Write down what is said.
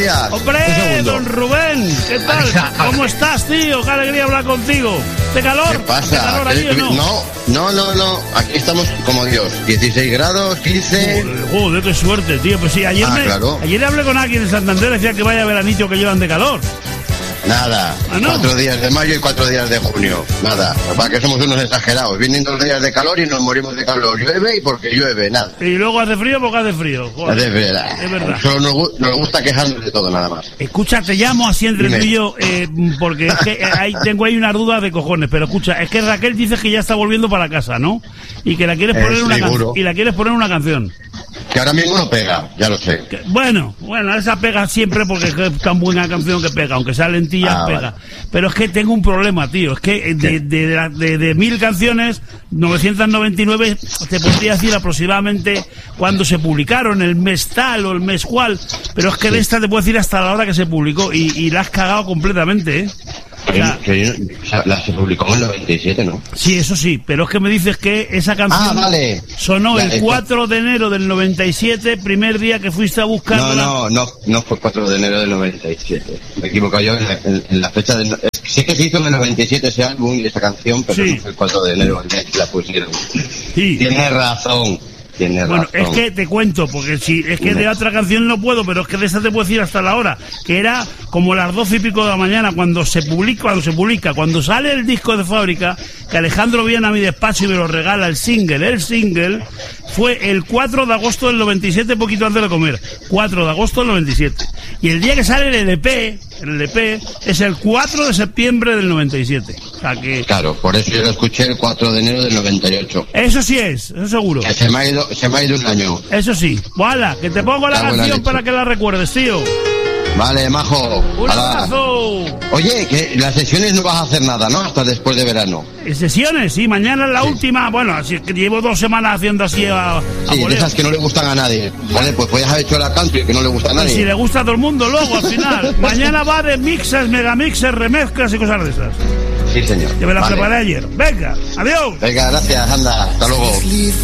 días. ¡Hombre, don Rubén! ¿Qué tal? ¿Cómo estás, tío? ¡Qué alegría hablar contigo! ¿De calor? ¿Qué pasa? ¿De calor allí o no? No. Aquí estamos como Dios. 16 grados, 15... Joder, qué suerte, tío. Pues sí, ayer hablé con alguien en Santander, decía que vaya veranito que llevan de calor. Nada, 4 días de mayo y 4 días de junio, nada, para que somos unos exagerados, vienen 2 días de calor y nos morimos de calor, llueve y porque llueve, nada. Y luego hace frío porque hace frío. Joder, es verdad. Solo nos gusta quejarnos de todo, nada más. Escucha, te llamo así entre tú y yo, porque es que tengo ahí una duda de cojones, pero escucha, es que Raquel dice que ya está volviendo para casa, ¿no? Y que la quieres poner una canción. Que ahora mismo no pega, ya lo sé. Bueno, esa pega siempre porque es tan buena canción que pega, aunque sea lentilla, pega. Vale. Pero es que tengo un problema, tío. Es que de 1000 canciones, 999 te podría decir aproximadamente cuando se publicaron, el mes tal o el mes cual. Pero es que de esta te puedo decir hasta la hora que se publicó y la has cagado completamente, ¿eh? La se publicó en el 97, ¿no? Sí, eso sí, pero es que me dices que esa canción sonó el 4 de enero del 97, primer día que fuiste a buscarla. No fue 4 de enero del 97. Me he equivocado yo en la fecha del... Sí que se hizo en el 97 ese álbum y esa canción, pero no fue el 4 de enero el día que la pusieron. Sí. Tienes razón. Bueno, es que te cuento, porque si es que de otra canción no puedo, pero es que de esta te puedo decir hasta la hora, que era como las 12 y pico de la mañana cuando cuando sale el disco de fábrica, que Alejandro viene a mi despacho y me lo regala el single fue el 4 de agosto del 97, poquito antes de comer, 4 de agosto del 97, y el día que sale el LP es el 4 de septiembre del 97, o sea que... Claro, por eso yo lo escuché el 4 de enero del 98. Eso sí es, eso seguro. Que se me ha ido un año. Eso sí. Voilà, que te pongo la canción para que la recuerdes, tío. Vale, majo. Un abrazo. Oye, que las sesiones no vas a hacer nada, ¿no? Hasta después de verano. ¿Sesiones? Sí, mañana es la última. Bueno, así es que llevo 2 semanas haciendo así a de esas que no le gustan a nadie. Vale, pues podías haber hecho la country que no le gusta a nadie. Si le gusta a todo el mundo luego, al final. Mañana va de mixes, megamixes, remezclas y cosas de esas. Sí, señor. Que me las preparé ayer. Venga, adiós. Venga, gracias, anda. Hasta luego.